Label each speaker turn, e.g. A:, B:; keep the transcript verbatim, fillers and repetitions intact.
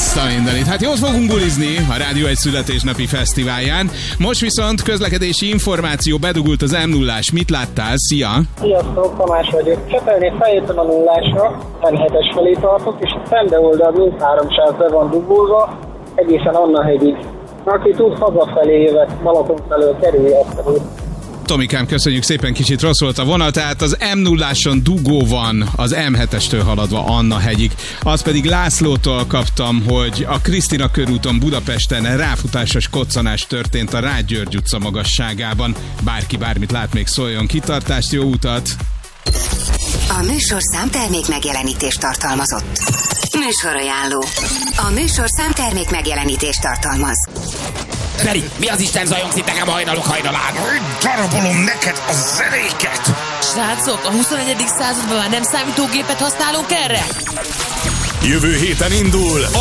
A: Azt a mindenit. Hát jót fogunk bulizni a Rádió egy születésnapi fesztiválján. Most viszont közlekedési információ, bedugult az em nullás. Mit láttál? Szia!
B: Sziasztok, Tamás vagyok. Csepelnél feljöttem a nullásra, tizenhetes felé tartok, és a szembe oldal mindhárom sáv be van dugulva, egészen Anna-hegyig. Aki tud, hazafelé jövet, Balaton felől kerülje ezt a út.
A: Tomikám, köszönjük szépen, kicsit rossz volt a vonal, tehát az em nulláson dugó van az em hetestől haladva Anna-hegyig. Azt pedig Lászlótól kaptam, hogy a Krisztina körúton Budapesten ráfutásos koccanás történt a Rád György utca magasságában. Bárki bármit lát, még szóljon, kitartást, jó utat!
C: A műsorszám termék megjelenítést tartalmazott. Műsorajánló. A műsorszám termék megjelenítést tartalmaz.
D: Feri, mi az Isten zajongsz itt nekem hajnalok hajnalán?
E: Darabolom neked a zenéket!
F: Srácok, a huszonegyedik században már nem számítógépet használunk erre?
E: Jövő héten indul